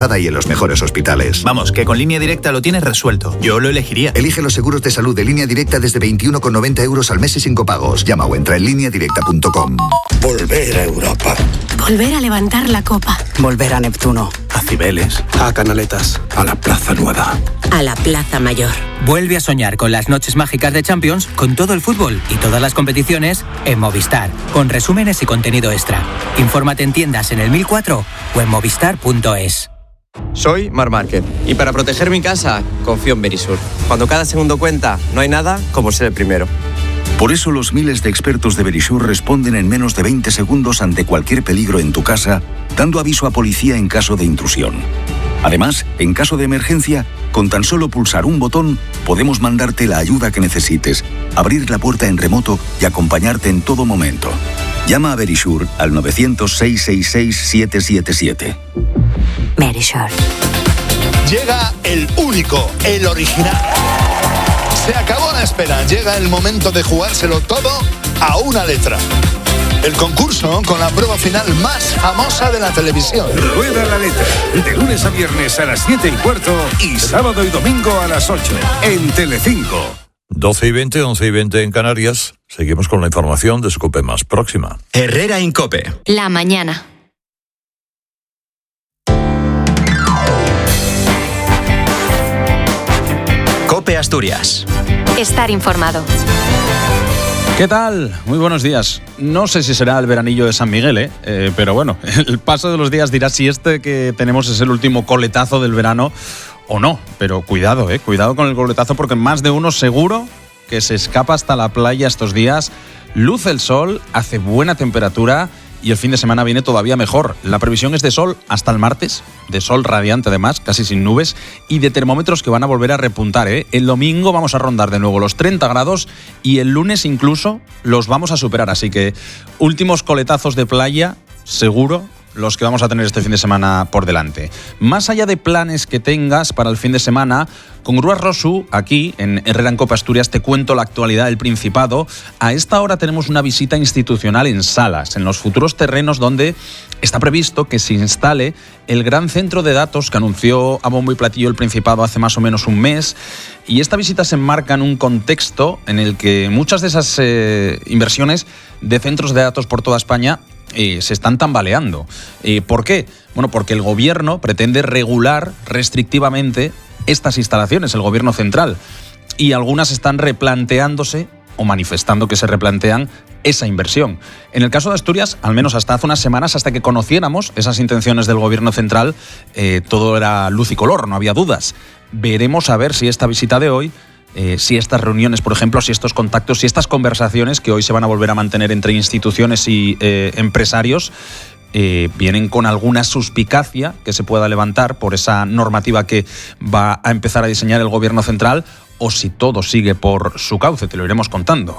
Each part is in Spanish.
y en los mejores hospitales. Vamos, que con Línea Directa lo tienes resuelto. Yo lo elegiría. Elige los seguros de salud de Línea Directa desde 21,90 euros al mes y sin copagos. Llama o entra en lineadirecta.com. Volver a Europa. Volver a levantar la copa. Volver a Neptuno. A Cibeles. A Canaletas. A la Plaza Nueva. A la Plaza Mayor. Vuelve a soñar con las noches mágicas de Champions, con todo el fútbol y todas las competiciones en Movistar, con resúmenes y contenido extra. Infórmate en tiendas en el 1004 o en movistar.es. Soy Marc Márquez y para proteger mi casa confío en Verisur. Cuando cada segundo cuenta, no hay nada como ser el primero. Por eso los miles de expertos de Verisur responden en menos de 20 segundos ante cualquier peligro en tu casa, dando aviso a policía en caso de intrusión. Además, en caso de emergencia, con tan solo pulsar un botón, podemos mandarte la ayuda que necesites, abrir la puerta en remoto y acompañarte en todo momento. Llama a Verisur al 900-666-777. Verisur. Llega el único, el original. Se acabó la espera. Llega el momento de jugárselo todo a una letra. El concurso con la prueba final más famosa de la televisión. Rueda la letra. De lunes a viernes a las 7:15 y sábado y domingo a las 8 en Telecinco. 12:20, 11:20 en Canarias. Seguimos con la información de su COPE más próxima. Herrera en COPE. La mañana. COPE Asturias. Estar informado. ¿Qué tal? Muy buenos días. No sé si será el veranillo de San Miguel, pero bueno, el paso de los días dirá si este que tenemos es el último coletazo del verano o no. Pero cuidado, cuidado con el coletazo, porque más de uno seguro que se escapa hasta la playa estos días. Luce el sol, hace buena temperatura y el fin de semana viene todavía mejor. La previsión es de sol hasta el martes, de sol radiante además, casi sin nubes, y de termómetros que van a volver a repuntar. El domingo vamos a rondar de nuevo los 30 grados y el lunes incluso los vamos a superar. Así que últimos coletazos de playa, seguro, los que vamos a tener este fin de semana por delante. Más allá de planes que tengas para el fin de semana, con Grúas Rosu, aquí en Herrera en COPE Asturias, te cuento la actualidad del Principado. A esta hora tenemos una visita institucional en Salas, en los futuros terrenos donde está previsto que se instale el gran centro de datos que anunció a bombo y platillo el Principado hace más o menos un mes. Y esta visita se enmarca en un contexto en el que muchas de esas inversiones de centros de datos por toda España se están tambaleando. ¿Por qué? Bueno, porque el gobierno pretende regular restrictivamente estas instalaciones, el gobierno central, y algunas están replanteándose o manifestando que se replantean esa inversión. En el caso de Asturias, al menos hasta hace unas semanas, hasta que conociéramos esas intenciones del gobierno central, todo era luz y color, no había dudas. Veremos a ver si esta visita de hoy, si estas reuniones, por ejemplo, si estos contactos, si estas conversaciones que hoy se van a volver a mantener entre instituciones y empresarios vienen con alguna suspicacia que se pueda levantar por esa normativa que va a empezar a diseñar el gobierno central, o si todo sigue por su cauce. Te lo iremos contando.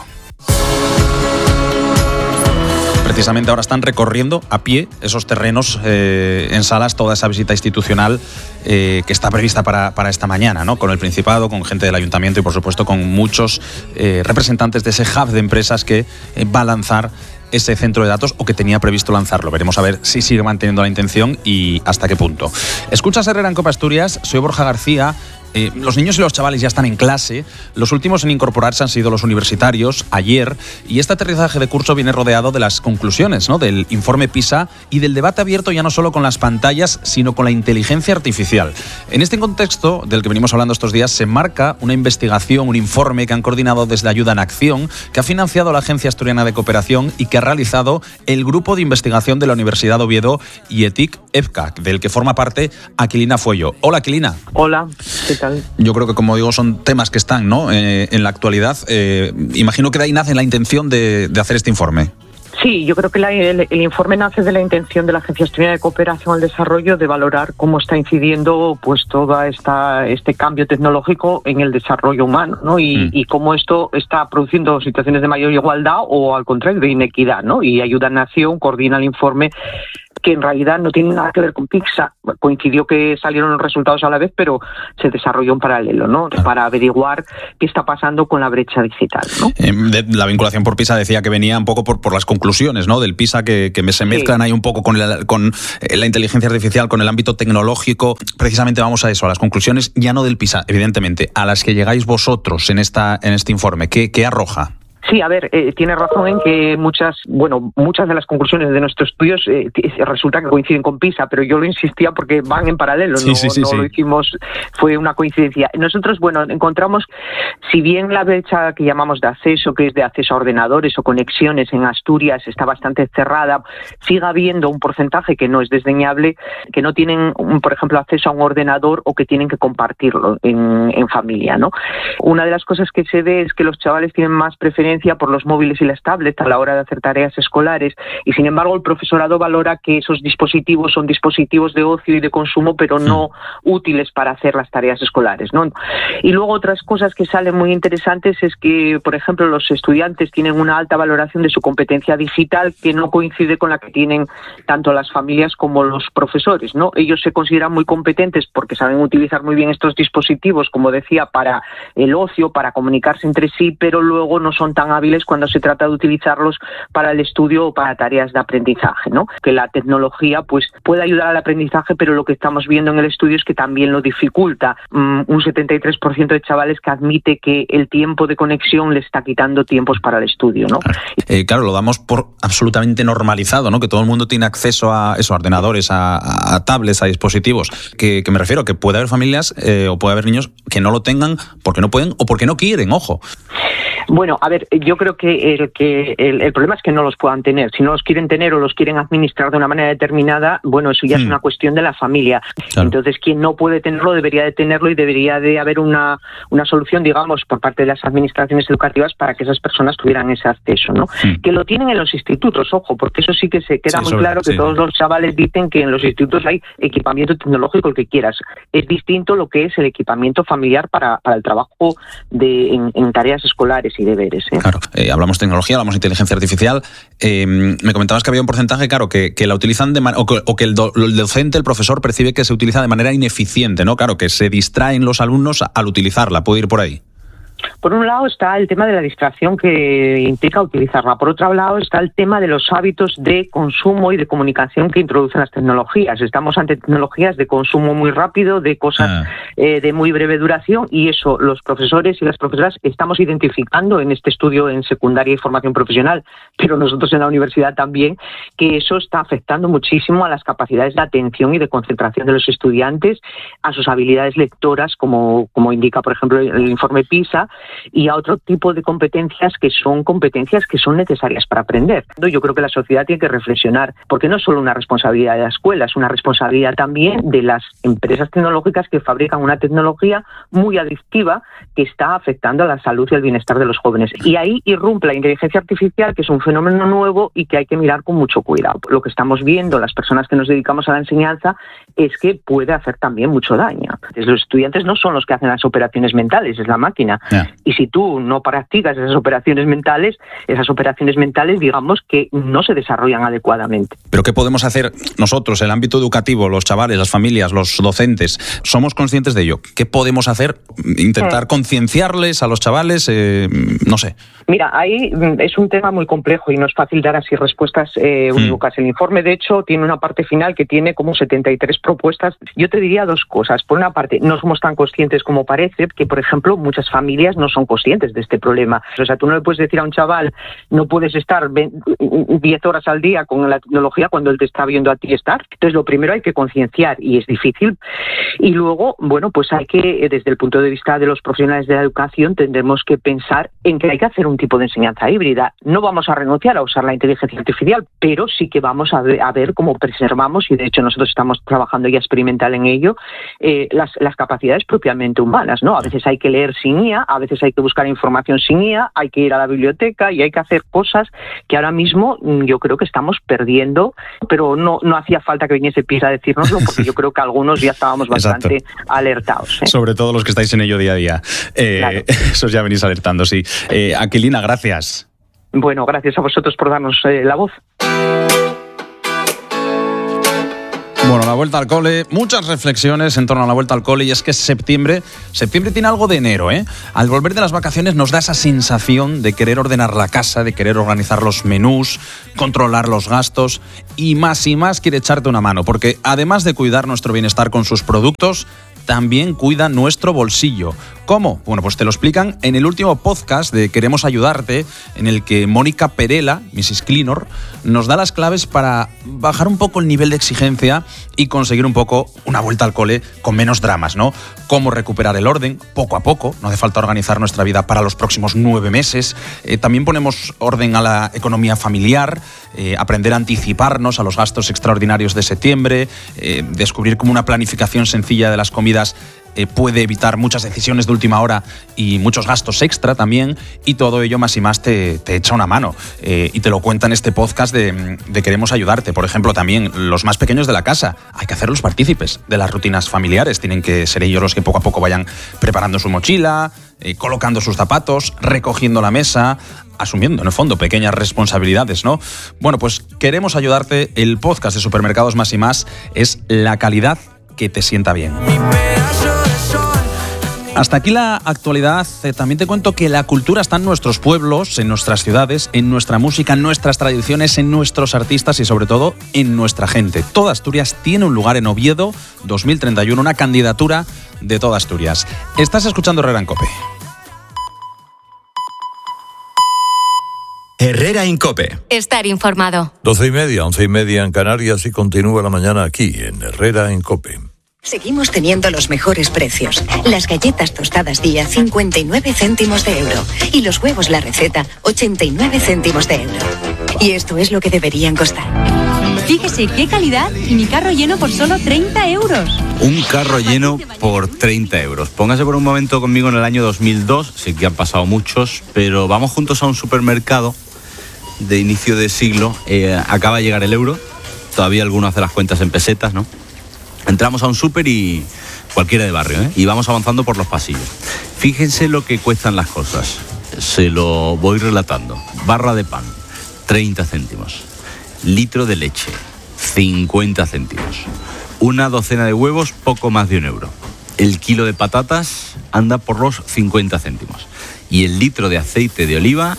Precisamente ahora están recorriendo a pie esos terrenos en Salas, toda esa visita institucional que está prevista para esta mañana, ¿no? Con el Principado, con gente del Ayuntamiento y por supuesto con muchos representantes de ese hub de empresas que va a lanzar ese centro de datos, o que tenía previsto lanzarlo. Veremos a ver si sigue manteniendo la intención y hasta qué punto. Escuchas Herrera en COPE Asturias, soy Borja García. Los niños y los chavales ya están en clase. Los últimos en incorporarse han sido los universitarios ayer, y este aterrizaje de curso viene rodeado de las conclusiones, ¿no?, del informe PISA y del debate abierto ya no solo con las pantallas, sino con la inteligencia artificial. En este contexto del que venimos hablando estos días se marca una investigación, un informe que han coordinado desde Ayuda en Acción, que ha financiado la Agencia Asturiana de Cooperación y que ha realizado el Grupo de Investigación de la Universidad de Oviedo y ETIC EFCA, del que forma parte Aquilina Fuello. Hola, Aquilina. Hola, ¿qué tal? Yo creo que, como digo, son temas que están, ¿no?, en la actualidad. Imagino que de ahí nace la intención de hacer este informe. Sí, yo creo que el informe nace de la intención de la Agencia Asturiana de Cooperación al Desarrollo de valorar cómo está incidiendo pues toda este cambio tecnológico en el desarrollo humano, ¿no? Y cómo esto está produciendo situaciones de mayor igualdad o, al contrario, de inequidad, ¿no? Y Ayuda en Acción coordina el informe que en realidad no tienen nada que ver con PISA. Coincidió que salieron los resultados a la vez, pero se desarrolló en paralelo, ¿no? Para averiguar qué está pasando con la brecha digital, ¿no? La vinculación por PISA decía que venía un poco por las conclusiones, ¿no? Del PISA que se mezclan ahí un poco con la inteligencia artificial, con el ámbito tecnológico. Precisamente vamos a eso, a las conclusiones, ya no del PISA, evidentemente, a las que llegáis vosotros en este informe. ¿Qué arroja? Sí, a ver, tiene razón en que muchas de las conclusiones de nuestros estudios resulta que coinciden con PISA, pero yo lo insistía porque van en paralelo, no lo hicimos, fue una coincidencia. Nosotros, encontramos, si bien la brecha que llamamos de acceso, que es de acceso a ordenadores o conexiones en Asturias, está bastante cerrada, sigue habiendo un porcentaje que no es desdeñable, que no tienen, por ejemplo, acceso a un ordenador o que tienen que compartirlo en familia, ¿no? Una de las cosas que se ve es que los chavales tienen más preferencia por los móviles y las tablets a la hora de hacer tareas escolares, y sin embargo el profesorado valora que esos dispositivos son dispositivos de ocio y de consumo, pero no útiles para hacer las tareas escolares, ¿no? Y luego otras cosas que salen muy interesantes es que, por ejemplo, los estudiantes tienen una alta valoración de su competencia digital que no coincide con la que tienen tanto las familias como los profesores, ¿no? Ellos se consideran muy competentes porque saben utilizar muy bien estos dispositivos, como decía, para el ocio, para comunicarse entre sí, pero luego no son tan hábiles cuando se trata de utilizarlos para el estudio o para tareas de aprendizaje, ¿no? Que la tecnología pues puede ayudar al aprendizaje, pero lo que estamos viendo en el estudio es que también lo dificulta. Un 73% de chavales que admite que el tiempo de conexión le está quitando tiempos para el estudio, ¿no? Claro, lo damos por absolutamente normalizado, ¿no? Que todo el mundo tiene acceso a esos ordenadores, a tablets, a dispositivos. Que me refiero que puede haber familias o puede haber niños que no lo tengan porque no pueden o porque no quieren, ojo. Bueno, a ver, yo creo que el problema es que no los puedan tener. Si no los quieren tener o los quieren administrar de una manera determinada, bueno, eso ya es una cuestión de la familia. Claro. Entonces, quien no puede tenerlo debería de tenerlo y debería de haber una solución, digamos, por parte de las administraciones educativas para que esas personas tuvieran ese acceso, ¿no? Que lo tienen en los institutos, ojo, porque eso sí que se queda muy claro que todos los chavales dicen que en los institutos hay equipamiento tecnológico, el que quieras. Es distinto lo que es el equipamiento familiar para el trabajo en tareas escolares y deberes. Claro, hablamos tecnología, hablamos inteligencia artificial. Me comentabas que había un porcentaje, claro, que la utilizan o que el docente, el profesor, percibe que se utiliza de manera ineficiente, ¿no? Claro, que se distraen los alumnos al utilizarla. ¿Puede ir por ahí? Por un lado está el tema de la distracción que implica utilizarla. Por otro lado está el tema de los hábitos de consumo y de comunicación que introducen las tecnologías. Estamos ante tecnologías de consumo muy rápido, de cosas de muy breve duración, y eso los profesores y las profesoras estamos identificando en este estudio en secundaria y formación profesional, pero nosotros en la universidad también, que eso está afectando muchísimo a las capacidades de atención y de concentración de los estudiantes, a sus habilidades lectoras, como indica, por ejemplo, el informe PISA, y a otro tipo de competencias que son necesarias para aprender. Yo creo que la sociedad tiene que reflexionar, porque no es solo una responsabilidad de la escuela, es una responsabilidad también de las empresas tecnológicas que fabrican una tecnología muy adictiva que está afectando a la salud y al bienestar de los jóvenes. Y ahí irrumpe la inteligencia artificial, que es un fenómeno nuevo y que hay que mirar con mucho cuidado. Lo que estamos viendo, las personas que nos dedicamos a la enseñanza, es que puede hacer también mucho daño. Los estudiantes no son los que hacen las operaciones mentales, es la máquina. Y si tú no practicas esas operaciones mentales, digamos que no se desarrollan adecuadamente. ¿Pero qué podemos hacer nosotros, el ámbito educativo, los chavales, las familias, los docentes? ¿Somos conscientes de ello? ¿Qué podemos hacer? ¿Intentar concienciarles a los chavales? No sé. Mira, ahí es un tema muy complejo y no es fácil dar así respuestas unívocas. El informe, de hecho, tiene una parte final que tiene como 73 propuestas. Yo te diría dos cosas. Por una parte, no somos tan conscientes como parece, que, por ejemplo, muchas familias no son conscientes de este problema. O sea, tú no le puedes decir a un chaval, no puedes estar 10 horas al día con la tecnología cuando él te está viendo a ti estar. Entonces, lo primero hay que concienciar, y es difícil. Y luego, bueno, pues hay que, desde el punto de vista de los profesionales de la educación, tendremos que pensar en que hay que hacer un tipo de enseñanza híbrida. No vamos a renunciar a usar la inteligencia artificial, pero sí que vamos a ver cómo preservamos, y de hecho nosotros estamos trabajando ya experimental en ello, las capacidades propiamente humanas, ¿no? A veces hay que leer sin IA, a veces hay que buscar información sin IA, hay que ir a la biblioteca y hay que hacer cosas que ahora mismo yo creo que estamos perdiendo, pero no hacía falta que viniese PISA a decírnoslo, porque yo creo que algunos ya estábamos bastante alertados. Sobre todo los que estáis en ello día a día. Claro. Esos ya venís alertando, sí. Aquilina, gracias. Bueno, gracias a vosotros por darnos la voz. Bueno, la vuelta al cole, muchas reflexiones en torno a la vuelta al cole, y es que septiembre tiene algo de enero, ¿eh? Al volver de las vacaciones nos da esa sensación de querer ordenar la casa, de querer organizar los menús, controlar los gastos, y más quiere echarte una mano, porque además de cuidar nuestro bienestar con sus productos, también cuida nuestro bolsillo. ¿Cómo? Bueno, pues te lo explican en el último podcast de Queremos Ayudarte, en el que Mónica Perela, Mrs. Cleanor, nos da las claves para bajar un poco el nivel de exigencia y conseguir un poco una vuelta al cole con menos dramas, ¿no? Cómo recuperar el orden poco a poco, no hace falta organizar nuestra vida para los próximos 9 meses. También ponemos orden a la economía familiar, aprender a anticiparnos a los gastos extraordinarios de septiembre, descubrir cómo una planificación sencilla de las comidas puede evitar muchas decisiones de última hora y muchos gastos extra también, y todo ello más y más te echa una mano, y te lo cuenta en este podcast de Queremos Ayudarte. Por ejemplo, también los más pequeños de la casa, hay que hacerlos partícipes de las rutinas familiares, tienen que ser ellos los que poco a poco vayan preparando su mochila, colocando sus zapatos, recogiendo la mesa, asumiendo en el fondo pequeñas responsabilidades, ¿no? Bueno, pues Queremos Ayudarte, el podcast de Supermercados Más y Más, es la calidad que te sienta bien. Hasta aquí la actualidad. También te cuento que la cultura está en nuestros pueblos, en nuestras ciudades, en nuestra música, en nuestras tradiciones, en nuestros artistas y sobre todo en nuestra gente. Toda Asturias tiene un lugar en Oviedo 2031, una candidatura de toda Asturias. Estás escuchando Herrera en COPE. Herrera en COPE. Estar informado. 12:30, 11:30 en Canarias, y continúa la mañana aquí en Herrera en COPE. Seguimos teniendo los mejores precios. Las galletas tostadas Día, 59 céntimos de euro. Y los huevos La Receta, 89 céntimos de euro. Y esto es lo que deberían costar. Fíjese qué calidad, y mi carro lleno por solo 30 euros. Un carro lleno por 30 euros. Póngase por un momento conmigo en el año 2002. Sé que han pasado muchos, pero vamos juntos a un supermercado de inicio de siglo. Acaba de llegar el euro. Todavía algunos hacen las cuentas en pesetas, ¿no? Entramos a un súper y cualquiera de barrio, y vamos avanzando por los pasillos. Fíjense lo que cuestan las cosas. Se lo voy relatando. Barra de pan, 30 céntimos. Litro de leche, 50 céntimos. Una docena de huevos, poco más de 1 euro. El kilo de patatas anda por los 50 céntimos. Y el litro de aceite de oliva,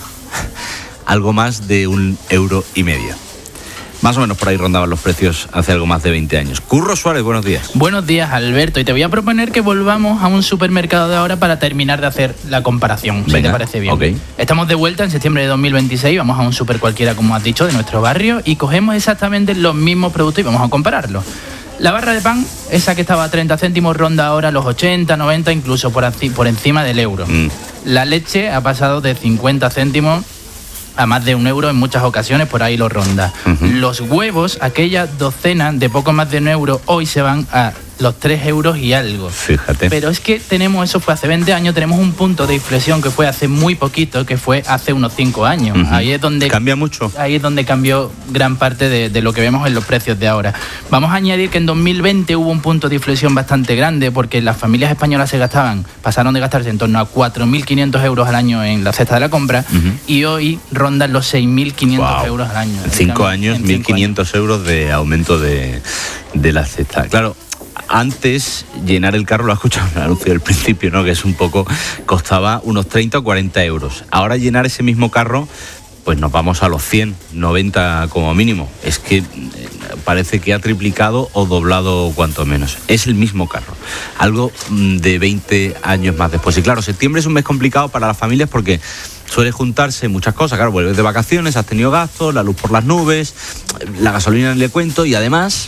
algo más de 1,5 euros. Más o menos por ahí rondaban los precios hace algo más de 20 años. Curro Suárez, buenos días. Buenos días, Alberto. Y te voy a proponer que volvamos a un supermercado de ahora para terminar de hacer la comparación, si te parece bien. Okay. Estamos de vuelta en septiembre de 2026, vamos a un súper cualquiera, como has dicho, de nuestro barrio, y cogemos exactamente los mismos productos y vamos a compararlos. La barra de pan, esa que estaba a 30 céntimos, ronda ahora los 80, 90, incluso por encima del euro. La leche ha pasado de 50 céntimos a más de 1 euro en muchas ocasiones, por ahí lo ronda. Los huevos, aquella docena de poco más de 1 euro, hoy se van a los 3 euros y algo. Fíjate. Pero es que eso fue hace 20 años, tenemos un punto de inflexión que fue hace muy poquito, que fue hace unos 5 años. Ahí es donde cambia mucho. Ahí es donde cambió gran parte de lo que vemos en los precios de ahora. Vamos a añadir que en 2020 hubo un punto de inflexión bastante grande, porque las familias españolas pasaron de gastarse en torno a 4.500 euros al año en la cesta de la compra, y hoy rondan los 6.500 euros al año. En 5 años, 1.500 euros de aumento de la cesta. Claro, antes llenar el carro, lo has escuchado en el anuncio del principio, ¿no? Que es un poco, costaba unos 30 o 40 euros. Ahora llenar ese mismo carro, pues nos vamos a los 100, 90 como mínimo. Es que parece que ha triplicado o doblado cuanto menos. Es el mismo carro. Algo de 20 años más después. Y claro, septiembre es un mes complicado para las familias porque suele juntarse muchas cosas. Claro, vuelves de vacaciones, has tenido gastos, la luz por las nubes, la gasolina ni le cuento, y además,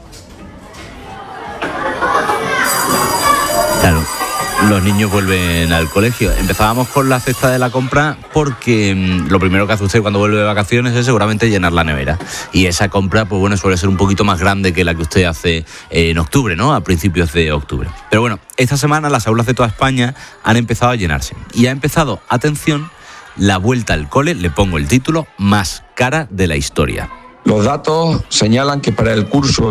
claro, los niños vuelven al colegio. Empezábamos con la cesta de la compra porque lo primero que hace usted cuando vuelve de vacaciones es seguramente llenar la nevera. Y esa compra, pues bueno, suele ser un poquito más grande que la que usted hace en octubre, ¿no? A principios de octubre. Pero bueno, esta semana las aulas de toda España han empezado a llenarse. Y ha empezado, atención, la vuelta al cole, le pongo el título, más cara de la historia. Los datos señalan que para el curso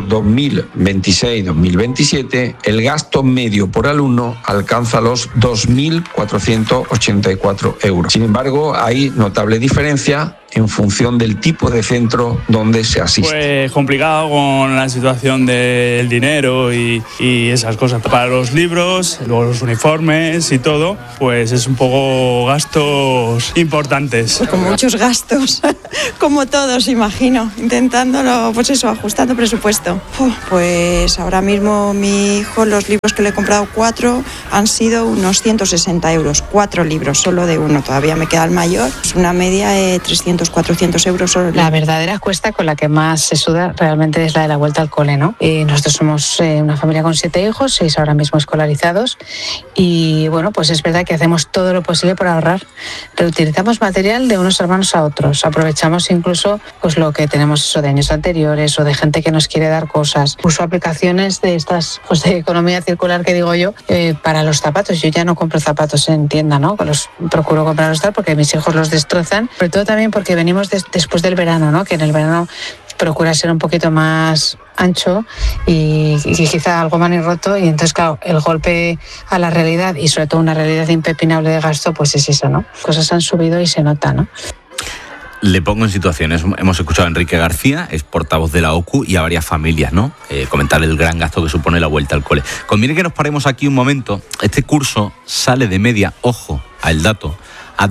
2026-2027 el gasto medio por alumno alcanza los 2.484 euros. Sin embargo, hay notable diferencia en función del tipo de centro donde se asiste. Pues complicado con la situación del dinero y esas cosas. Para los libros, luego los uniformes y todo, pues es un poco gastos importantes. Pues con muchos gastos, como todos, imagino, intentándolo, pues eso, ajustando presupuesto. Pues ahora mismo mi hijo, los libros que le he comprado 4 han sido unos 160 euros, 4 libros, solo de uno, todavía me queda el mayor, es una media de 300, 400 euros solo. La verdadera cuesta con la que más se suda realmente es la de la vuelta al cole, ¿no? Nosotros somos una familia con 7 hijos, 6 ahora mismo escolarizados y bueno, pues es verdad que hacemos todo lo posible por ahorrar. Reutilizamos material de unos hermanos a otros, aprovechamos incluso pues lo que tenemos eso de años anteriores o de gente que nos quiere dar cosas. Uso aplicaciones de estas pues de economía circular que digo yo para los zapatos. Yo ya no compro zapatos en tienda, ¿no? Los procuro comprarlos tal porque mis hijos los destrozan, sobre todo también porque venimos después del verano, ¿no? Que en el verano procura ser un poquito más ancho y quizá algo manirroto, y entonces claro, el golpe a la realidad y sobre todo una realidad impepinable de gasto pues es eso, ¿no? Cosas han subido y se nota, ¿no? Le pongo en situaciones. Hemos escuchado a Enrique García, es portavoz de la OCU, y a varias familias, ¿no? Comentar el gran gasto que supone la vuelta al cole. Conviene que nos paremos aquí un momento. Este curso sale de media, ojo al dato, a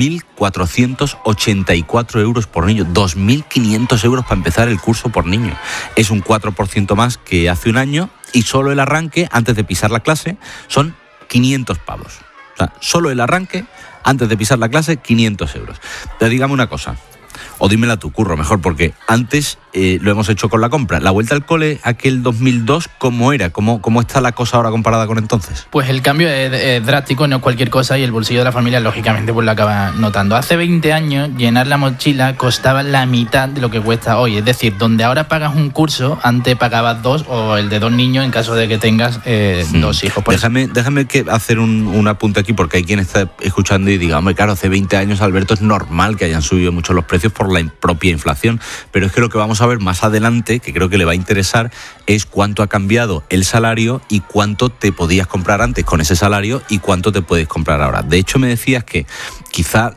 2.484 euros por niño. 2.500 euros para empezar el curso por niño. Es un 4% más que hace un año, y solo el arranque, antes de pisar la clase, son 500 pavos. O sea, solo el arranque, antes de pisar la clase, 500 euros. Pero dígame una cosa, o dímela tú, Curro, mejor, porque antes lo hemos hecho con la compra. La vuelta al cole, aquel 2002, ¿cómo era? ¿Cómo está la cosa ahora comparada con entonces? Pues el cambio es drástico, no es cualquier cosa, y el bolsillo de la familia, lógicamente, pues lo acaba notando. Hace 20 años, llenar la mochila costaba la mitad de lo que cuesta hoy. Es decir, donde ahora pagas un curso, antes pagabas 2, o el de 2 niños en caso de que tengas 2 hijos. Déjame que hacer un apunte aquí, porque hay quien está escuchando y diga, hombre, claro, hace 20 años, Alberto, es normal que hayan subido mucho los precios por la propia inflación, pero es que lo que vamos a ver más adelante, que creo que le va a interesar, es cuánto ha cambiado el salario y cuánto te podías comprar antes con ese salario y cuánto te puedes comprar ahora. De hecho, me decías que quizá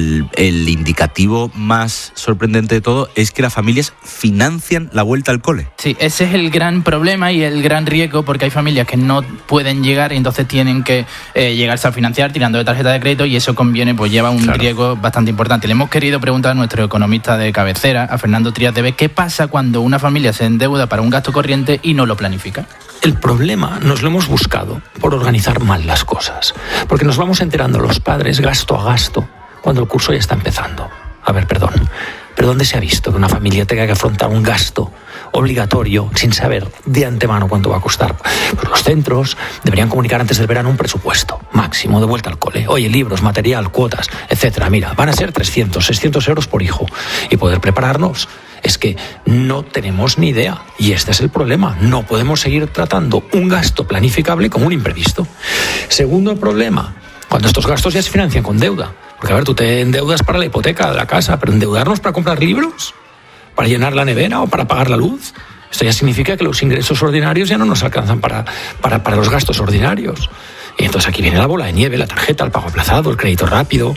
el indicativo más sorprendente de todo es que las familias financian la vuelta al cole. Sí, ese es el gran problema y el gran riesgo, porque hay familias que no pueden llegar y entonces tienen que llegarse a financiar tirando de tarjeta de crédito, y eso conviene, pues lleva un riesgo bastante importante. Le hemos querido preguntar a nuestro economista de cabecera, a Fernando Trías de Bes, ¿qué pasa cuando una familia se endeuda para un gasto corriente y no lo planifica? El problema nos lo hemos buscado por organizar mal las cosas, porque nos vamos enterando los padres gasto a gasto cuando el curso ya está empezando. A ver, perdón, ¿pero dónde se ha visto que una familia tenga que afrontar un gasto obligatorio sin saber de antemano cuánto va a costar? Pues los centros deberían comunicar antes del verano un presupuesto máximo de vuelta al cole. Oye, libros, material, cuotas, etcétera. Mira, van a ser 300, 600 euros por hijo, y poder prepararnos. Es que no tenemos ni idea, y este es el problema. No podemos seguir tratando un gasto planificable como un imprevisto. Segundo problema, cuando estos gastos ya se financian con deuda. Porque, a ver, tú te endeudas para la hipoteca de la casa, pero endeudarnos para comprar libros, para llenar la nevera o para pagar la luz, esto ya significa que los ingresos ordinarios ya no nos alcanzan para los gastos ordinarios. Y entonces aquí viene la bola de nieve, la tarjeta, el pago aplazado, el crédito rápido,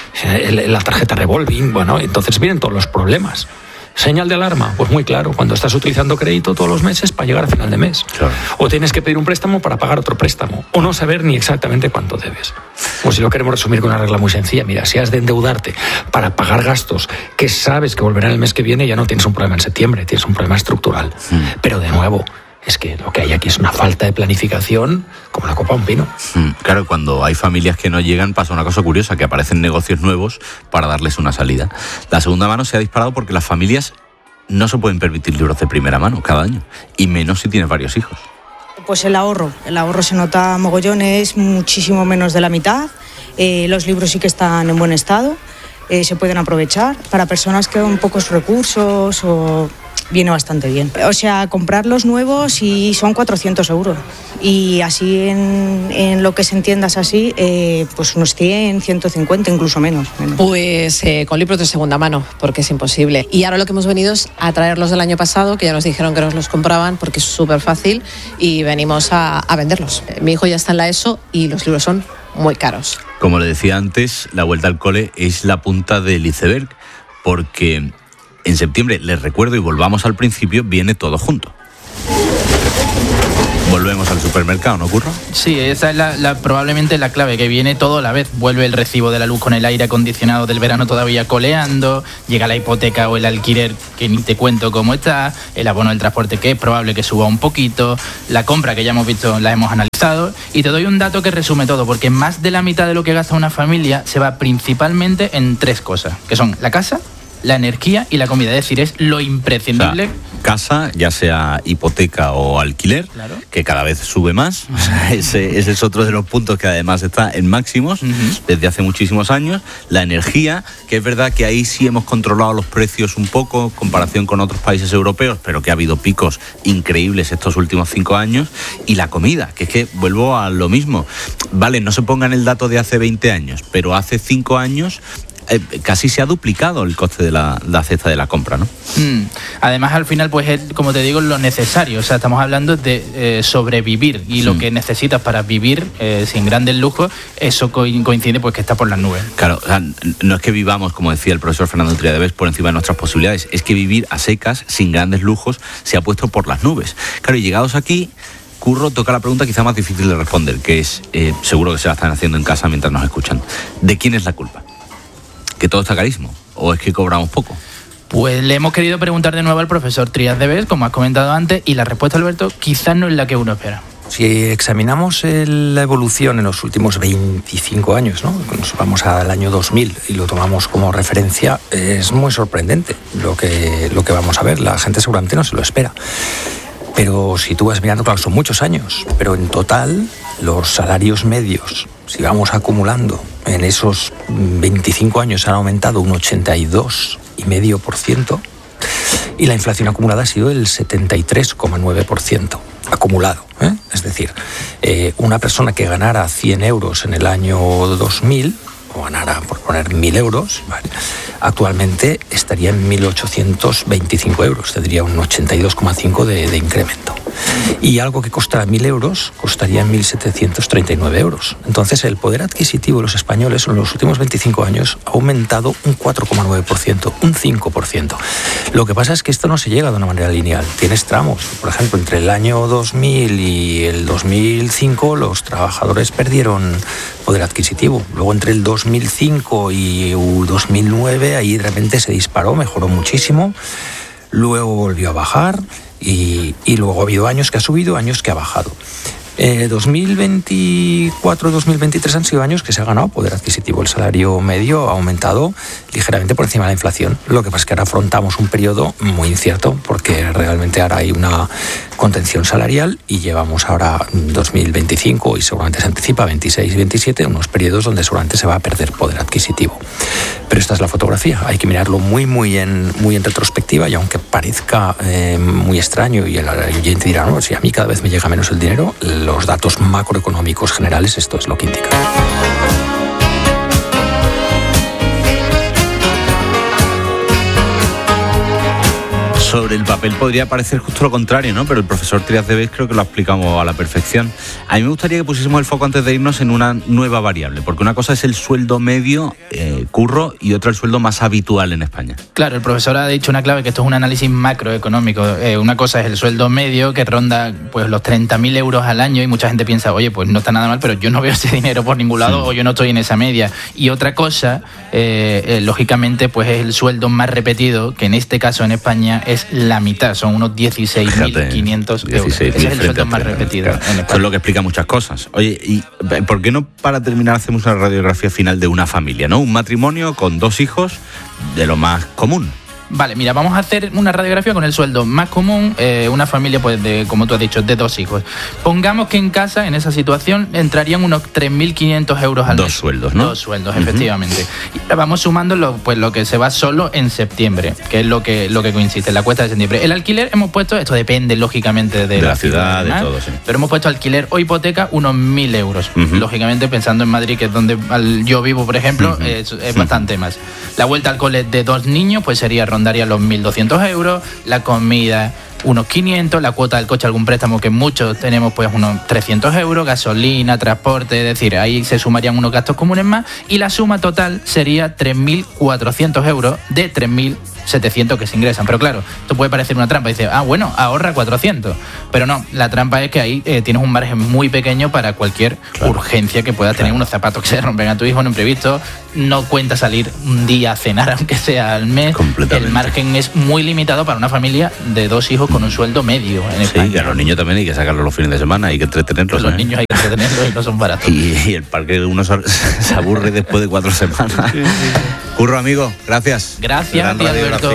la tarjeta revolving. Bueno, entonces vienen todos los problemas. ¿Señal de alarma? Pues muy claro, cuando estás utilizando crédito todos los meses para llegar a final de mes. Claro. O tienes que pedir un préstamo para pagar otro préstamo, o no saber ni exactamente cuánto debes. O si lo queremos resumir con una regla muy sencilla, mira, si has de endeudarte para pagar gastos que sabes que volverán el mes que viene, ya no tienes un problema en septiembre, tienes un problema estructural. Pero de nuevo, es que lo que hay aquí es una falta de planificación como la copa de un pino. Claro, cuando hay familias que no llegan pasa una cosa curiosa, que aparecen negocios nuevos para darles una salida. La segunda mano se ha disparado porque las familias no se pueden permitir libros de primera mano cada año, y menos si tienes varios hijos. Pues el ahorro se nota mogollón, es muchísimo menos de la mitad. Los libros sí que están en buen estado, se pueden aprovechar. Para personas que con pocos recursos o viene bastante bien. O sea, comprar los nuevos y son 400 euros. Y así en lo que se entiendas así, pues unos 100, 150, incluso menos. Pues con libros de segunda mano, porque es imposible. Y ahora lo que hemos venido es a traerlos del año pasado, que ya nos dijeron que nos los compraban porque es súper fácil, y venimos a venderlos. Mi hijo ya está en la ESO y los libros son muy caros. Como le decía antes, la vuelta al cole es la punta del iceberg, porque en septiembre, les recuerdo y volvamos al principio, viene todo junto. Volvemos al supermercado, ¿no, Curro? Sí, esa es probablemente la clave, que viene todo a la vez. Vuelve el recibo de la luz con el aire acondicionado del verano todavía coleando, llega la hipoteca o el alquiler, que ni te cuento cómo está, el abono del transporte, que es probable que suba un poquito, la compra, que ya hemos visto, la hemos analizado, y te doy un dato que resume todo, porque más de la mitad de lo que gasta una familia se va principalmente en 3 cosas, que son la casa, la energía y la comida. Es decir, es lo imprescindible. O sea, casa, ya sea hipoteca o alquiler, claro, que cada vez sube más. O sea, ese es otro de los puntos que además está en máximos desde hace muchísimos años. La energía, que es verdad que ahí sí hemos controlado los precios un poco en comparación con otros países europeos, pero que ha habido picos increíbles estos últimos 5 años. Y la comida, que es que vuelvo a lo mismo. Vale, no se pongan el dato de hace 20 años, pero hace 5 años casi se ha duplicado el coste de la cesta de la compra, ¿no? Además, al final, pues es, como te digo, lo necesario. O sea, estamos hablando de sobrevivir, y lo que necesitas para vivir sin grandes lujos, eso coincide pues que está por las nubes. Claro, o sea, no es que vivamos, como decía el profesor Fernando Triadevez, por encima de nuestras posibilidades, es que vivir a secas, sin grandes lujos, se ha puesto por las nubes. Claro, y llegados aquí, Curro, toca la pregunta quizá más difícil de responder, que es, seguro que se la están haciendo en casa mientras nos escuchan. ¿De quién es la culpa? ¿Que todo está carísimo? ¿O es que cobramos poco? Pues le hemos querido preguntar de nuevo al profesor Triadevez, como has comentado antes, y la respuesta, Alberto, quizás no es la que uno espera. Si examinamos la evolución en los últimos 25 años, ¿no? Nos vamos al año 2000 y lo tomamos como referencia, es muy sorprendente lo que vamos a ver. La gente seguramente no se lo espera. Pero si tú vas mirando, claro, son muchos años, pero en total los salarios medios, si vamos acumulando en esos 25 años, han aumentado un 82,5%, y la inflación acumulada ha sido el 73,9% acumulado, ¿eh? Es decir, una persona que ganara 100 euros en el año 2000, o ganara, por poner, 1.000 euros, ¿vale?, actualmente estaría en 1.825 euros, tendría un 82,5% de incremento. Y algo que costara 1.000 euros costaría 1.739 euros. Entonces, el poder adquisitivo de los españoles en los últimos 25 años ha aumentado un 4,9%, un 5%. Lo que pasa es que esto no se llega de una manera lineal. Tienes tramos. Por ejemplo, entre el año 2000 y el 2005, los trabajadores perdieron poder adquisitivo. Luego, entre el 2005 y 2009, ahí de repente se disparó, mejoró muchísimo. Luego volvió a bajar. Y luego ha habido años que ha subido, años que ha bajado. 2024-2023 han sido años que se ha ganado poder adquisitivo. El salario medio ha aumentado ligeramente por encima de la inflación. Lo que pasa es que ahora afrontamos un periodo muy incierto, porque realmente ahora hay una contención salarial y llevamos ahora 2025 y seguramente se anticipa 26 y 27, unos periodos donde seguramente se va a perder poder adquisitivo. Pero esta es la fotografía. Hay que mirarlo muy en retrospectiva, y aunque parezca muy extraño y el oyente dirá, no, si a mí cada vez me llega menos el dinero, los datos macroeconómicos generales, esto es lo que indica. Sobre el papel podría parecer justo lo contrario, ¿no? Pero el profesor Triadevez creo que lo ha explicado a la perfección. A mí me gustaría que pusiésemos el foco, antes de irnos, en una nueva variable, porque una cosa es el sueldo medio, Curro, y otra el sueldo más habitual en España. Claro, el profesor ha dicho una clave, que esto es un análisis macroeconómico. Una cosa es el sueldo medio, que ronda pues los 30.000 euros al año, y mucha gente piensa, oye, pues no está nada mal, pero yo no veo ese dinero por ningún lado, o yo no estoy en esa media. Y otra cosa, lógicamente, pues es el sueldo más repetido, que en este caso en España es la mitad, son unos 16.500 euros. Ese es el sueldo más repetido. Claro. Eso es lo que explica muchas cosas. Oye, ¿y por qué no, para terminar, hacemos una radiografía final de una familia, ¿no? Un matrimonio con 2 hijos, de lo más común. Vale, mira, vamos a hacer una radiografía con el sueldo más común, una familia, pues, como tú has dicho, de 2 hijos. Pongamos que en casa, en esa situación, entrarían unos 3.500 euros al mes. 2 sueldos, ¿no? 2 sueldos, efectivamente. Y ahora vamos sumando lo que se va solo en septiembre, que es lo que coincide, la cuesta de septiembre. El alquiler hemos puesto, esto depende lógicamente de la ciudad, de todo, sí. Pero hemos puesto alquiler o hipoteca unos 1.000 euros. Lógicamente, pensando en Madrid, que es donde yo vivo, por ejemplo, es bastante más. La vuelta al cole de 2 niños, pues rondaría los 1.200 euros, la comida unos 500, la cuota del coche, algún préstamo que muchos tenemos, pues unos 300 euros, gasolina, transporte, es decir, ahí se sumarían unos gastos comunes más y la suma total sería 3.400 euros de 3.700 que se ingresan. Pero claro, esto puede parecer una trampa. Dice, bueno, ahorra 400. Pero no, la trampa es que ahí tienes un margen muy pequeño para cualquier urgencia que puedas tener, unos zapatos que se rompen a tu hijo, un imprevisto, no cuenta salir un día a cenar, aunque sea al mes. El margen es muy limitado para una familia de 2 hijos con un sueldo medio en España. Sí, y a los niños también hay que sacarlos los fines de semana, hay que entretenerlos. Los niños hay que entretenerlos y no son baratos. Y el parque uno se aburre después de 4 semanas. Sí. Curro, amigo, gracias. Gracias, tío Alberto.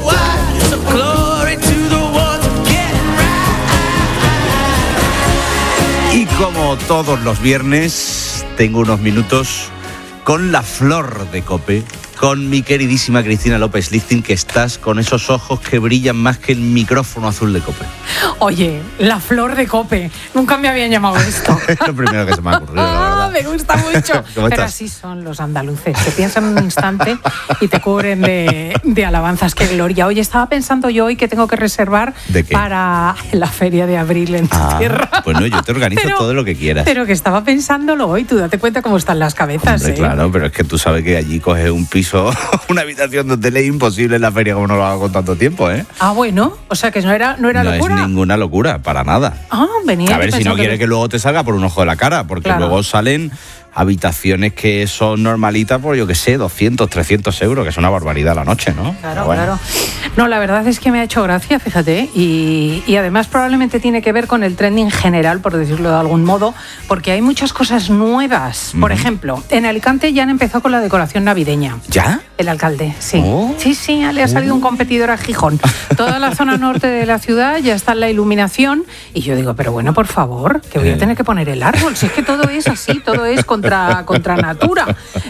Y como todos los viernes, tengo unos minutos con la flor de COPE, con mi queridísima Cristina López Lichting, que estás con esos ojos que brillan más que el micrófono azul de COPE. Oye, la flor de COPE, nunca me habían llamado esto. Es lo primero que se me ha ocurrido, la verdad. Me gusta mucho. Pero así son los andaluces, que piensan un instante y te cubren de alabanzas. ¡Qué gloria! Oye, estaba pensando yo hoy que tengo que reservar para la feria de abril en tu tierra. Pues no, yo te organizo todo lo que quieras. Pero que estaba pensándolo hoy, tú date cuenta cómo están las cabezas. Hombre, claro, pero es que tú sabes que allí coges un piso, una habitación de hotel es imposible en la feria como no lo hago con tanto tiempo, ¿eh? Ah, bueno, o sea que no era locura. No es ninguna locura, para nada. Venía. A ver, si no quiere que luego te salga por un ojo de la cara, porque luego salen habitaciones que son normalitas por, yo qué sé, 200, 300 euros, que es una barbaridad la noche, ¿no? Claro, claro. No, la verdad es que me ha hecho gracia, fíjate, y además probablemente tiene que ver con el trending general, por decirlo de algún modo, porque hay muchas cosas nuevas. Por ejemplo, en Alicante ya han empezado con la decoración navideña. ¿Ya? El alcalde, sí. Sí, le ha salido un competidor a Gijón. Toda la zona norte de la ciudad ya está en la iluminación y yo digo, pero bueno, por favor, que voy a tener que poner el árbol. Si es que todo es así, todo es contra natura.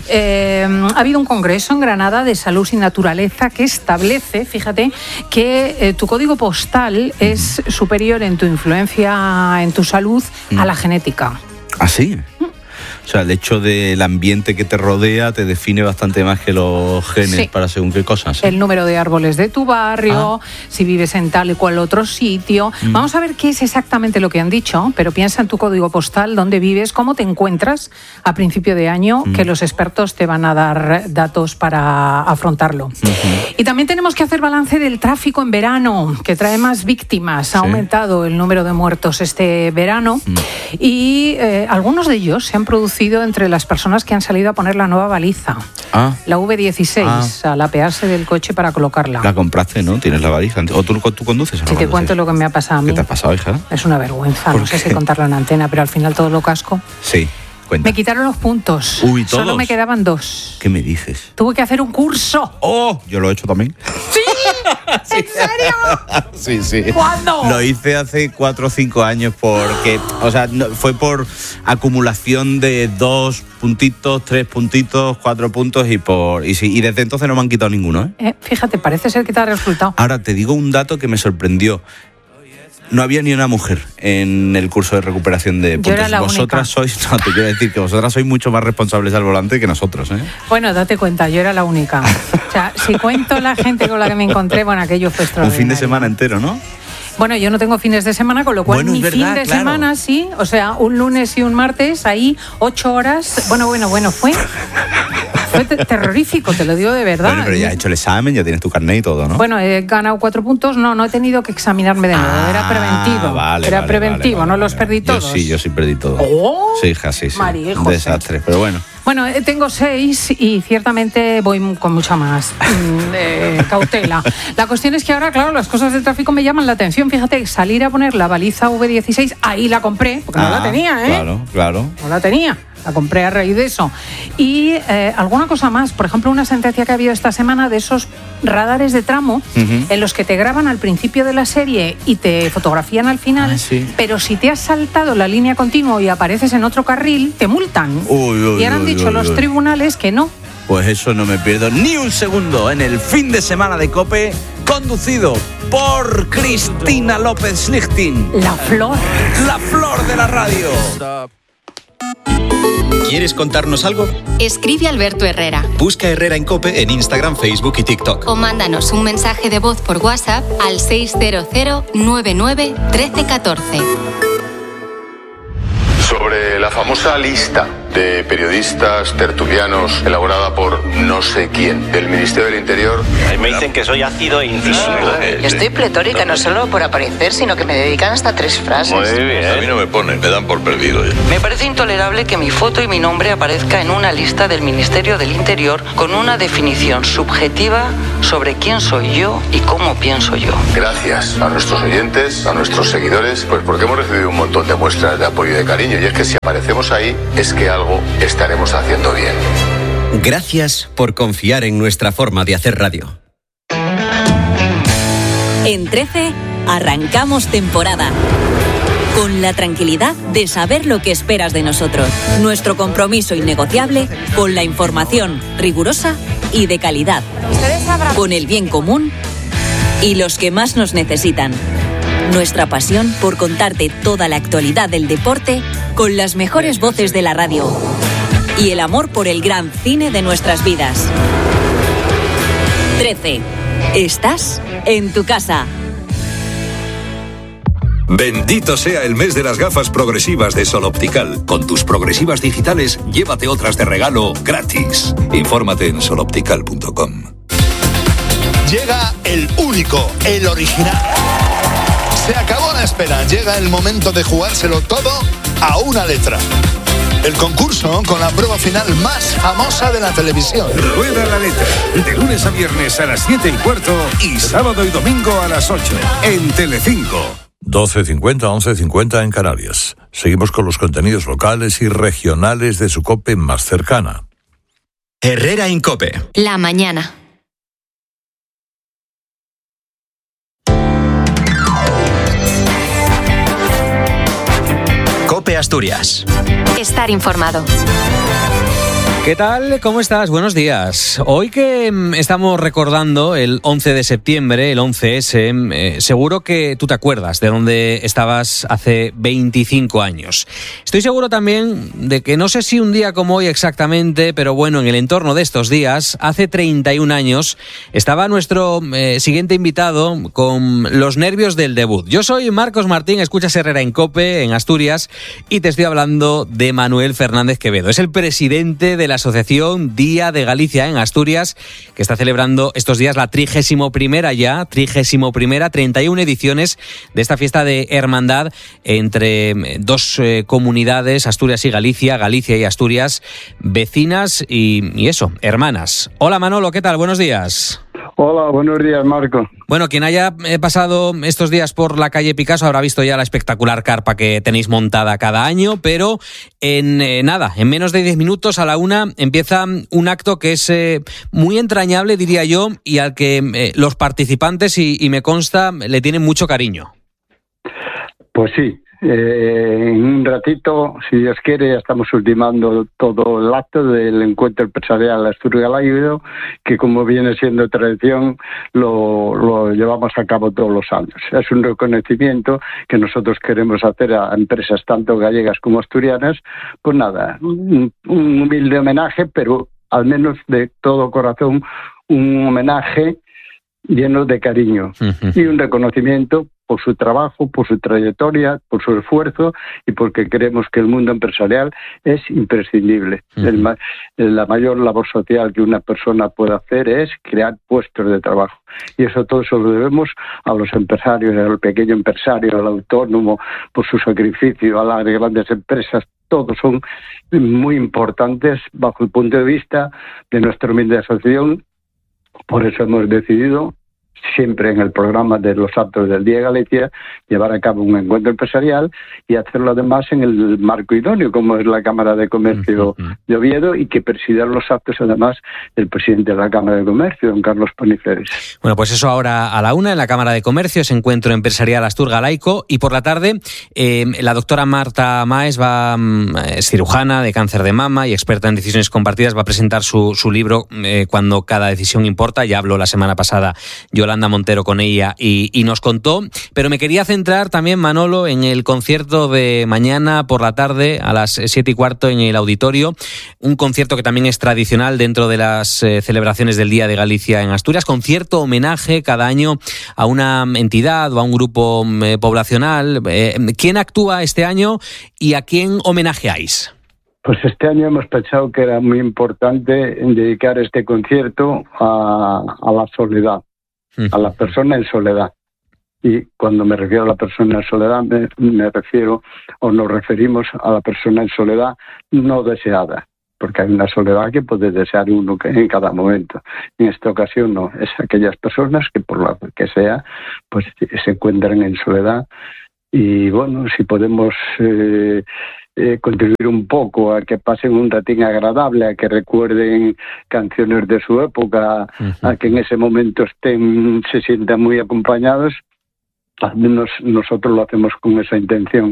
Ha habido un congreso en Granada de Salud y Naturaleza que establece, fíjate, que tu código postal es superior en tu influencia en tu salud a la genética. ¿Ah, sí? O sea, el hecho del ambiente que te rodea te define bastante más que los genes para según qué cosas. El número de árboles de tu barrio, si vives en tal y cual otro sitio. Vamos a ver qué es exactamente lo que han dicho, pero piensa en tu código postal, dónde vives, cómo te encuentras a principio de año, que los expertos te van a dar datos para afrontarlo. Y también tenemos que hacer balance del tráfico en verano, que trae más víctimas. Ha aumentado el número de muertos este verano y algunos de ellos se han producido entre las personas que han salido a poner la nueva baliza, la V16, al apearse del coche para colocarla. La compraste, ¿no? Tienes la baliza. ¿O tú conduces? Si te cuento lo que me ha pasado a mí. ¿Qué te ha pasado, hija? Es una vergüenza, no sé si contarlo en antena, pero al final todo lo casco. Sí. Cuenta. Me quitaron los puntos. Uy, ¿todos? Solo me quedaban 2. ¿Qué me dices? Tuve que hacer un curso. ¡Oh! Yo lo he hecho también. ¡Sí! ¿En serio? Sí. ¿Cuándo? Lo hice hace 4 o 5 años porque, o sea, fue por acumulación de 2 puntitos, 3 puntitos, 4 puntos y desde entonces no me han quitado ninguno, ¿eh? Fíjate, parece ser que te ha resultado. Ahora te digo un dato que me sorprendió. No había ni una mujer en el curso de recuperación de puntos. Yo era la vosotras única. Sois, no, te quiero decir que vosotras sois mucho más responsables al volante que nosotros, ¿eh? Bueno, date cuenta, yo era la única. O sea, si cuento la gente con la que me encontré, bueno, aquello fue extraordinario. Un fin de semana entero, ¿no? Bueno, yo no tengo fines de semana, con lo cual mi fin de semana sí, o sea, un lunes y un martes, ahí 8 horas. Bueno, fue terrorífico, te lo digo de verdad. Bueno, pero ya has hecho el examen, ya tienes tu carnet y todo, ¿no? Bueno, he ganado 4 puntos, no he tenido que examinarme de nuevo, era preventivo. Era preventivo, no los perdí todos. Yo sí perdí todo. Oh, sí, hija, sí. María un desastre, pero bueno. Bueno, tengo 6 y ciertamente voy con mucha más cautela. La cuestión es que ahora, claro, las cosas del tráfico me llaman la atención. Fíjate, salir a poner la baliza V16, ahí la compré, porque no la tenía, ¿eh? Claro. No la tenía. La compré a raíz de eso. Y alguna cosa más, por ejemplo, una sentencia que ha habido esta semana de esos radares de tramo en los que te graban al principio de la serie y te fotografían al final, pero si te has saltado la línea continua y apareces en otro carril, te multan. Y ahora han dicho los tribunales que no. Pues eso no me pierdo ni un segundo en el fin de semana de COPE, conducido por Cristina López Lichting. La flor. La flor de la radio. ¿Quieres contarnos algo? Escribe a Alberto Herrera. Busca Herrera en COPE en Instagram, Facebook y TikTok. O mándanos un mensaje de voz por WhatsApp al 600 99 13 14. Sobre la famosa lista de periodistas tertulianos elaborada por no sé quién del Ministerio del Interior. A mí me dicen que soy ácido e incisivo. Estoy pletórica, no solo por aparecer, sino que me dedican hasta 3 frases. Muy bien. A mí no me ponen, me dan por perdido. Me parece intolerable que mi foto y mi nombre aparezca en una lista del Ministerio del Interior con una definición subjetiva sobre quién soy yo y cómo pienso yo. Gracias a nuestros oyentes, a nuestros seguidores, pues porque hemos recibido un montón de muestras de apoyo y de cariño. Y es que si aparecemos ahí, es que algo estaremos haciendo bien. Gracias por confiar en nuestra forma de hacer radio. En 13 arrancamos temporada. Con la tranquilidad de saber lo que esperas de nosotros. Nuestro compromiso innegociable con la información rigurosa y de calidad. Con el bien común y los que más nos necesitan. Nuestra pasión por contarte toda la actualidad del deporte con las mejores voces de la radio. Y el amor por el gran cine de nuestras vidas. 13. Estás en tu casa. Bendito sea el mes de las gafas progresivas de Sol Optical. Con tus progresivas digitales, llévate otras de regalo gratis. Infórmate en soloptical.com. Llega el único, el original. Se acabó la espera. Llega el momento de jugárselo todo a una letra. El concurso con la prueba final más famosa de la televisión. Rueda la letra. De lunes a viernes a las 7:15 y sábado y domingo a las 8 en Telecinco. 12:50, 11:50 en Canarias. Seguimos con los contenidos locales y regionales de su COPE más cercana. Herrera en COPE. La mañana. COPE Asturias. Estar informado. ¿Qué tal? ¿Cómo estás? Buenos días. Hoy que estamos recordando el 11 de septiembre, el 11S, seguro que tú te acuerdas de dónde estabas hace 25 años. Estoy seguro también de que no sé si un día como hoy exactamente, pero bueno, en el entorno de estos días, hace 31 años, estaba nuestro siguiente invitado con los nervios del debut. Yo soy Marcos Martín, escuchas Herrera en COPE, en Asturias, y te estoy hablando de Manuel Fernández Quevedo. Es el presidente de la Asociación Día de Galicia en Asturias, que está celebrando estos días la 31 ediciones de esta fiesta de hermandad entre dos comunidades, Asturias y Galicia, Galicia y Asturias, vecinas y eso, hermanas. Hola Manolo, ¿qué tal? Buenos días. Hola, buenos días, Marco. Bueno, quien haya pasado estos días por la calle Picasso habrá visto ya la espectacular carpa que tenéis montada cada año, pero en menos de 10 minutos a la 1 empieza un acto que es muy entrañable, diría yo, y al que los participantes, y me consta, le tienen mucho cariño. Pues sí. En un ratito, si Dios quiere, ya estamos ultimando todo el acto del encuentro empresarial Asturias-Galaico, que como viene siendo tradición, lo llevamos a cabo todos los años. Es un reconocimiento que nosotros queremos hacer a empresas tanto gallegas como asturianas. Pues nada, un humilde homenaje, pero al menos de todo corazón, un homenaje lleno de cariño y un reconocimiento por su trabajo, por su trayectoria, por su esfuerzo y porque creemos que el mundo empresarial es imprescindible. La mayor labor social que una persona puede hacer es crear puestos de trabajo. Y eso todo se lo debemos a los empresarios, al pequeño empresario, al autónomo, por su sacrificio, a las grandes empresas. Todos son muy importantes bajo el punto de vista de nuestra humilde asociación. Por eso hemos decidido, siempre en el programa de los actos del Día de Galicia, llevar a cabo un encuentro empresarial y hacerlo además en el marco idóneo, como es la Cámara de Comercio de Oviedo, y que presida los actos además el presidente de la Cámara de Comercio, don Carlos Paniceres. Bueno, pues eso ahora a la 1 en la Cámara de Comercio, ese encuentro empresarial Astur-Galaico, y por la tarde la doctora Marta Maes es cirujana de cáncer de mama y experta en decisiones compartidas, va a presentar su libro Cuando cada decisión importa. Ya habló la semana pasada Yolanda Yolanda Montero con ella y nos contó. Pero me quería centrar también, Manolo, en el concierto de mañana por la tarde a las 7:15 en el auditorio. Un concierto que también es tradicional dentro de las celebraciones del Día de Galicia en Asturias. Concierto homenaje cada año a una entidad o a un grupo poblacional. ¿Quién actúa este año y a quién homenajeáis? Pues este año hemos pensado que era muy importante dedicar este concierto a la soledad, a la persona en soledad. Y cuando me refiero a la persona en soledad, me refiero o nos referimos a la persona en soledad no deseada, porque hay una soledad que puede desear uno en cada momento. En esta ocasión no, es aquellas personas que por lo que sea, pues se encuentran en soledad. Y bueno, si podemos contribuir un poco a que pasen un ratín agradable, a que recuerden canciones de su época, a que en ese momento se sientan muy acompañados, al menos nosotros lo hacemos con esa intención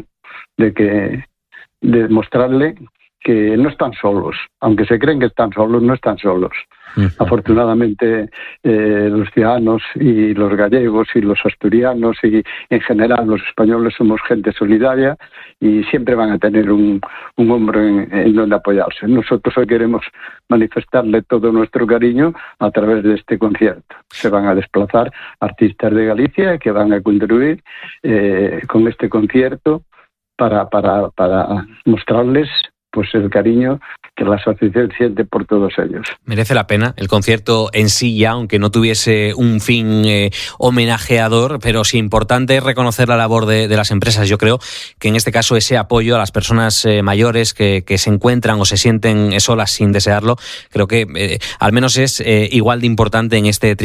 de mostrarle que no están solos, aunque se creen que están solos, no están solos. Afortunadamente los ciudadanos y los gallegos y los asturianos y en general los españoles somos gente solidaria y siempre van a tener un hombro en donde apoyarse. Nosotros hoy queremos manifestarle todo nuestro cariño a través de este concierto. Se van a desplazar artistas de Galicia que van a contribuir con este concierto para mostrarles pues el cariño que la asociación siente por todos ellos. Merece la pena el concierto en sí ya, aunque no tuviese un fin homenajeador, pero sí importante es reconocer la labor de las empresas. Yo creo que en este caso ese apoyo a las personas mayores que se encuentran o se sienten solas sin desearlo, creo que al menos es igual de importante en este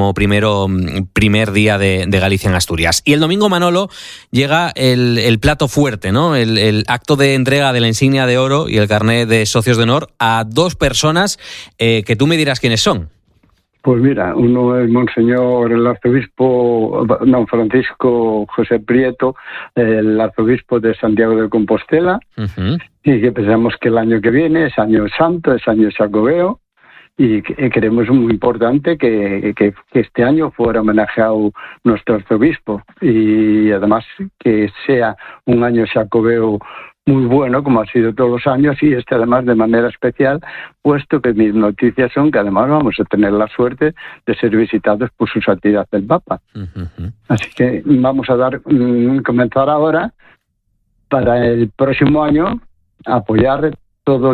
31º primer día de Galicia en Asturias. Y el domingo, Manolo, llega el plato fuerte, ¿no? El acto de entrega de la insignia de oro y el carnet de socios de honor a dos personas que tú me dirás quiénes son. Pues mira, uno es Monseñor el arzobispo don Francisco José Prieto, el arzobispo de Santiago de Compostela, y que pensamos que el año que viene es año santo, es año jacobeo, y creemos muy importante que este año fuera homenajeado nuestro arzobispo, y además que sea un año jacobeo muy bueno, como ha sido todos los años, y además de manera especial, puesto que mis noticias son que además vamos a tener la suerte de ser visitados por su santidad el Papa. Así que vamos a comenzar ahora para el próximo año a apoyar todo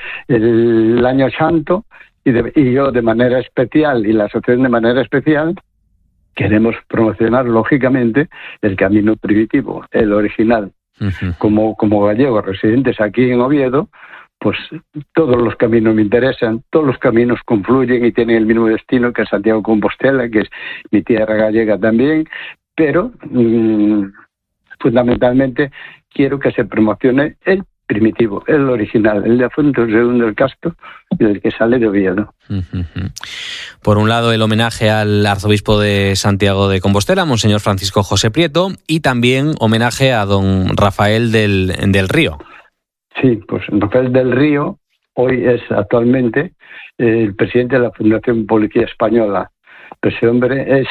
el año santo y yo de manera especial y la asociación de manera especial queremos promocionar lógicamente el camino primitivo, el original. Como gallegos residentes aquí en Oviedo, pues todos los caminos me interesan, todos los caminos confluyen y tienen el mismo destino que Santiago de Compostela, que es mi tierra gallega también, pero fundamentalmente quiero que se promocione el primitivo, el original, el de Afonso II del Castro y el que sale de Oviedo. Por un lado, el homenaje al arzobispo de Santiago de Compostela, Monseñor Francisco José Prieto, y también homenaje a don Rafael del Río. Sí, pues Rafael del Río hoy es actualmente el presidente de la Fundación Policía Española. Ese hombre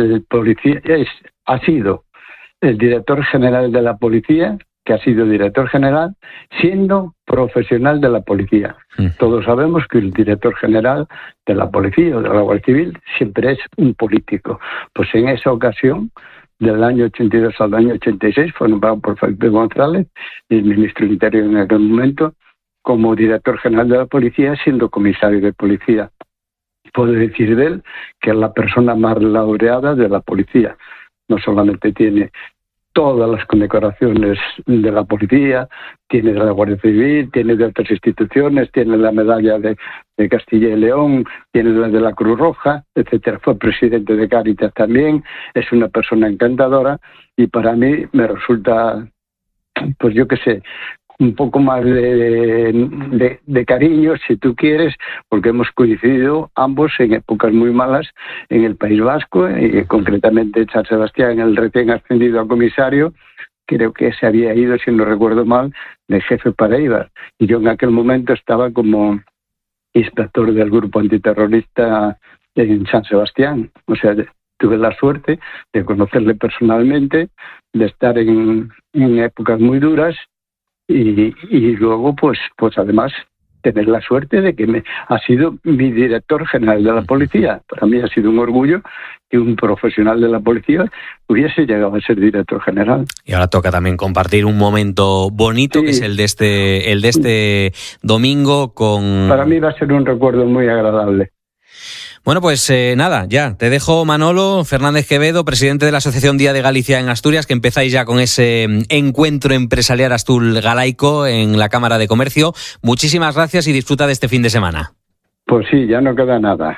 ha sido el director general de la policía, que ha sido director general, siendo profesional de la policía. Todos sabemos que el director general de la policía o de la Guardia Civil siempre es un político. Pues en esa ocasión, del año 82 al año 86, fue nombrado por Felipe González, el ministro del Interior en aquel momento, como director general de la policía, siendo comisario de policía. Puedo decir de él que es la persona más laureada de la policía. No solamente tiene todas las condecoraciones de la policía, tiene de la Guardia Civil, tiene de otras instituciones, tiene la medalla de Castilla y León, tiene la de la Cruz Roja, etcétera. Fue presidente de Cáritas también, es una persona encantadora y para mí me resulta, pues yo qué sé, un poco más de cariño, si tú quieres, porque hemos coincidido ambos en épocas muy malas en el País Vasco, y concretamente San Sebastián, el recién ascendido a comisario, creo que se había ido, si no recuerdo mal, de jefe para Eibar, y yo en aquel momento estaba como inspector del grupo antiterrorista en San Sebastián, o sea, tuve la suerte de conocerle personalmente, de estar en épocas muy duras y luego pues además tener la suerte de que ha sido mi director general de la policía. Para mí ha sido un orgullo que un profesional de la policía hubiese llegado a ser director general. Y ahora toca también compartir un momento bonito, que es el de este domingo con... Para mí va a ser un recuerdo muy agradable. Bueno, pues nada, ya te dejo, Manolo Fernández Quevedo, presidente de la Asociación Día de Galicia en Asturias, que empezáis ya con ese encuentro empresarial Astur-Galaico en la Cámara de Comercio. Muchísimas gracias y disfruta de este fin de semana. Pues sí, ya no queda nada.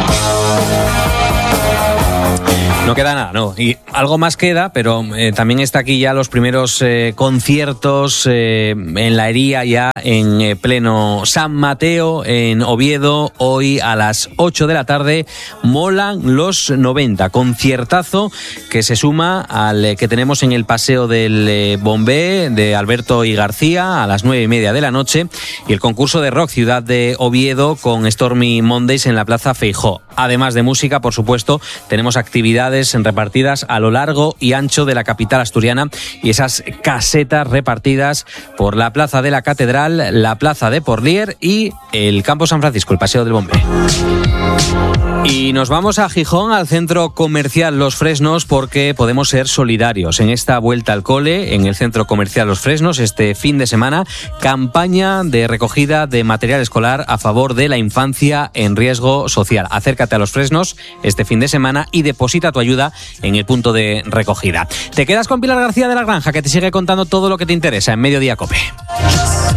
No queda nada, no. Y algo más queda, pero también está aquí ya los primeros conciertos en la Hería, ya en pleno San Mateo, en Oviedo. Hoy a las 8 de la tarde, Molan los 90. Conciertazo que se suma al que tenemos en el Paseo del Bombé, de Alberto y García, a las 9:30 de la noche. Y el concurso de rock Ciudad de Oviedo con Stormy Mondays en la Plaza Feijó. Además de música, por supuesto, tenemos actividades repartidas a lo largo y ancho de la capital asturiana y esas casetas repartidas por la Plaza de la Catedral, la Plaza de Porlier y el Campo San Francisco, el Paseo del Bombé. Y nos vamos a Gijón, al centro comercial Los Fresnos, porque podemos ser solidarios. En esta vuelta al cole, en el centro comercial Los Fresnos, este fin de semana, campaña de recogida de material escolar a favor de la infancia en riesgo social. Acércate a Los Fresnos este fin de semana y deposita tu ayuda en el punto de recogida. Te quedas con Pilar García de la Granja, que te sigue contando todo lo que te interesa en Mediodía COPE.